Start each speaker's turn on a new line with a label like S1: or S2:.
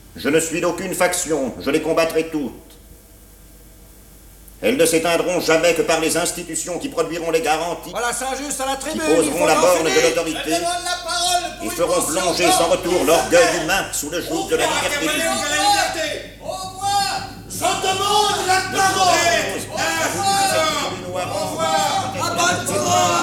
S1: Je ne suis d'aucune faction, je les combattrai toutes. Elles ne s'éteindront jamais que par les institutions qui produiront les garanties,
S2: Voilà Saint-Just à la
S1: qui
S2: tribune.
S1: poseront la borne de l'autorité et feront plonger sans retour l'orgueil humain sous le joug de la liberté publique.